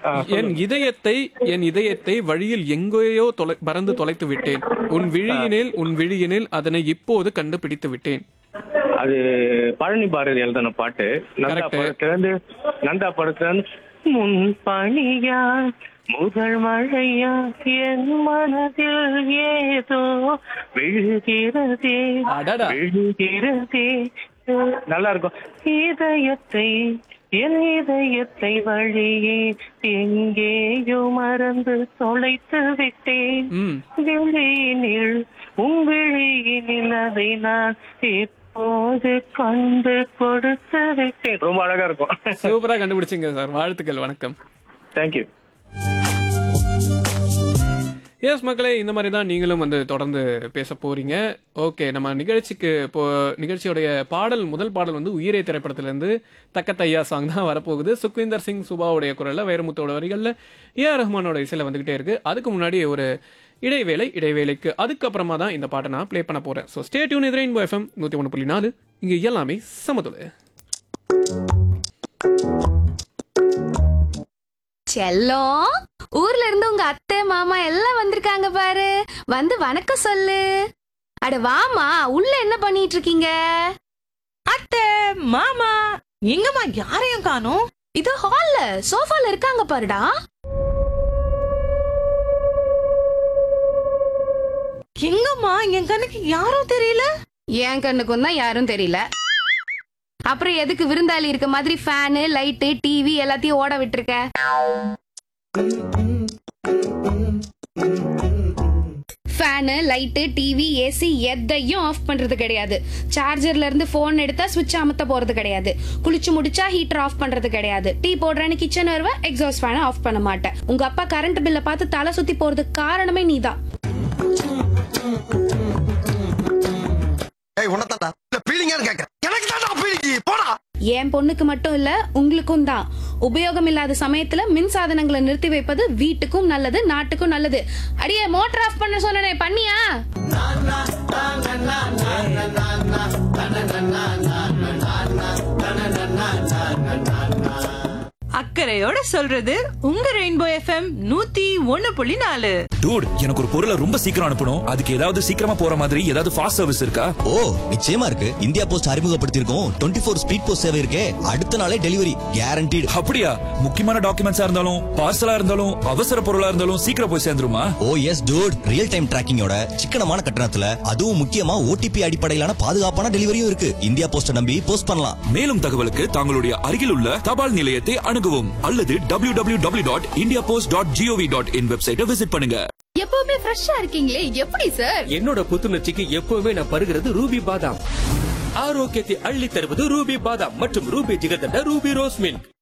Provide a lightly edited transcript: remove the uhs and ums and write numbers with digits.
என் இதயத்தை வழியில் எங்கேயோ பறந்து தொலைத்து விட்டேன். உன் விழியினில் அதனை இப்போது கண்டுபிடித்து விட்டேன். அது பழனி பாரதி எழுதின பாட்டு. நந்தா படத்துல முன் பணியா முதல் மழையா என் மனதில் ஏதோ விழுகிறதே விழுகிறதே. நல்லா இருக்கும். என் இதயத்தை வழியே எங்கேயோ மறந்து தொலைத்து விட்டேன். விழியினில் விழியினில் அதை நான் இப்போது கண்டு கொடுத்து விட்டேன். ரொம்ப அழகா இருக்கும். சூப்பரா கண்டுபிடிச்சிங்க சார். வாழ்த்துக்கள். வணக்கம். தேங்க்யூ. எஸ் மக்களே, இந்த மாதிரி தான் நீங்களும் தொடர்ந்து பேச போறீங்க. ஓகே, நம்ம நிகழ்ச்சியோடைய முதல் பாடல் உயிரே திரைப்படத்திலிருந்து தக்கத்தையா சாங் தான் வரப்போகுது. சுக்விந்தர் சிங் சுபாவுடைய குரல்ல, வைரமுத்தோட வரிகள்ல, ஏஆர் ரஹ்மானோட இசையில வந்துகிட்டே இருக்கு. அதுக்கு முன்னாடி ஒரு இடைவேளைக்கு அதுக்கப்புறமா தான் இந்த பாட்டை நான் பிளே பண்ண போறேன். So stay tune. இது ரெயின்போ எஃப்எம் 101.4. இங்க எல்லாமே சமதுளை. செல்லம், ஊர்ல இருந்து உங்க அத்தை மாமா எல்லாம் வந்திருக்காங்க பாரு. வந்து வணக்கம் சொல்லு. அட வாமா, உள்ள என்ன பண்ணிட்டு இருக்கீங்க? அத்தை மாமா எங்கம்மா? யாரையும் காணோம். இது ஹால்ல சோஃபால இருக்காங்க பாருடா. எங்கம்மா? என் கண்ணுக்கு யாரும் தெரியல. என் கண்ணுக்கும் தான் யாரும் தெரியல. அப்புறம் எதுக்கு விருந்தாளி இருக்க மாதிரி ஃபேனு லைட்டு டிவி எல்லாத்தையும் ஓட விட்டுருக்க? ஃபேனு லைட்டு டிவி ஏசி எதையும் ஆஃப் பண்றது கிடையாது. சார்ஜர்ல இருந்து போன் எடுத்தா சுவிட்ச் அமுத்த போறது கிடையாது. குளிச்சு முடிச்சா ஹீட்டர் ஆஃப் பண்றது கிடையாது. டீ போடுறேன்னு கிச்சன் வருவ, எக்ஸாஸ்ட் ஃபேனை ஆஃப் பண்ண மாட்டேன். உங்க அப்பா கரண்ட் பில்லை பார்த்து தலை சுத்தி போறதுக்கு காரணமே நீதான். என் பொண்ணுக்கு மட்டும் இல்ல, உங்களுக்கும் தான். உபயோகம் இல்லாத சமயத்துல மின் சாதனங்களை நிறுத்தி வைப்பது வீட்டுக்கும் நல்லது, நாட்டுக்கும் நல்லது. அடியே, மோட்டர் ஆஃப் பண்ண சொன்னனே, பண்ணியா? அக்கறையோட சொல்றது உங்க ரெயின்போ எஃப்எம் 101.4. டூட், எனக்கு ஒரு பொருளை ரொம்ப சீக்கிரம் அனுப்பணும். அதுக்கு ஏதாவது சீக்கிரமா போற மாதிரி ஏதாவது ஃபாஸ்ட் சர்வீஸ் இருக்கா? ஓ, நிச்சயமா இருக்கு. இந்தியா போஸ்ட் அறிமுகப்படுத்தியிருக்கோம் 24 ஸ்பீட் போஸ்ட் சேவை இருக்கே. அடுத்த நாளே டெலிவரி கேரண்டீடு. அப்படியா? முக்கியமான டாக்குமெண்ட்ஸா இருந்தாலும் பார்சலா இருந்தாலும் அவசர பொருளா இருந்தாலும் சீக்கிரம் போய் சேர்ந்துருமா? ஓ எஸ் டூட், ரியல் டைம் டிராக்கிங்கோட சிக்கனமான கட்டணத்துல, அதுவும் முக்கியமா ஓடிபி அடிப்படையிலான பாதுகாப்பான டெலிவரியும் இருக்கு. இந்தியா போஸ்ட் நம்பி போஸ்ட் பண்ணலாம். மேலும் தகவலுக்கு தங்களுடைய அருகில் உள்ள தபால் நிலையத்தை அணுகவும் அல்லது www.indiapost.gov.in வெப்சைட்டை விசிட் பண்ணுங்க. எப்பவுமே ஃப்ரெஷ்ஷா இருக்கீங்களே, எப்படி சார்? என்னோட புத்துணர்ச்சிக்கு எப்பவுமே நான் பருகிறது ரூபி பாதாம். ஆரோக்கியத்தை அள்ளி தருவது ரூபி பாதாம் மற்றும் Ruby jigarthanda Ruby rose milk.